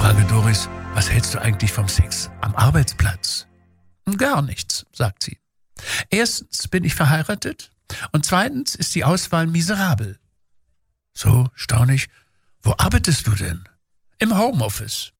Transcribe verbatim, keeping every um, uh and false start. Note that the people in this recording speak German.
frage Doris, was hältst du eigentlich vom Sex am Arbeitsplatz? Gar nichts, sagt sie. Erstens bin ich verheiratet und zweitens ist die Auswahl miserabel. So, staune ich. Wo arbeitest du denn? Im Homeoffice.